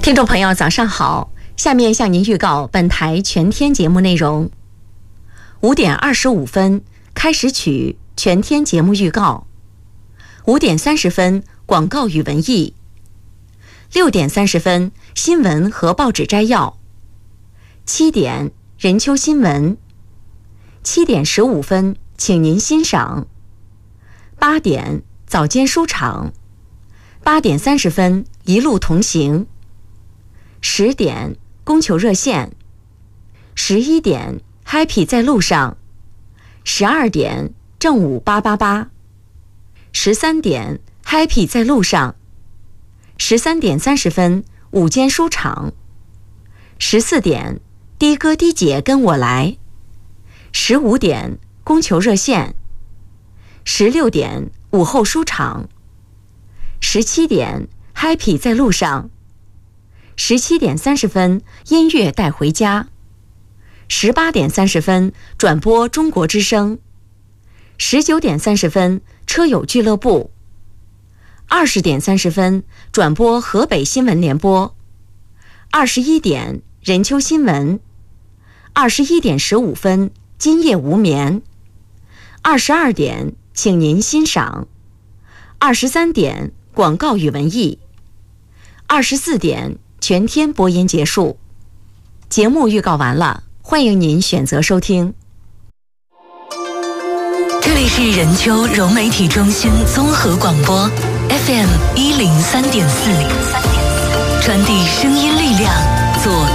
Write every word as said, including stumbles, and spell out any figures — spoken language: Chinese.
听众朋友早上好，下面向您预告本台全天节目内容。五点二十五分开始曲全天节目预告，五点三十分广告与文艺，六点三十分新闻和报纸摘要，七点任秋新闻，七点十五分请您欣赏，八点早间书场，八点三十分一路同行，十点供求热线，十一点 Happy 在路上，十二点正午八八八，十三点 Happy 在路上，十三点三十分午间书场，十四点的哥的姐跟我来，十五点供求热线，十六点午后书场，十七点 Happy 在路上，十七点三十分音乐带回家，十八点三十分转播中国之声，十九点三十分车友俱乐部，二十点三十分转播河北新闻联播，二十一点任秋新闻，二十一点十五分今夜无眠，二十二点请您欣赏，二十三点广告与文艺，二十四点全天播音结束。节目预告完了，欢迎您选择收听。 这里是任丘融媒体中心综合广播 F M 一零三点四，传递声音力量，做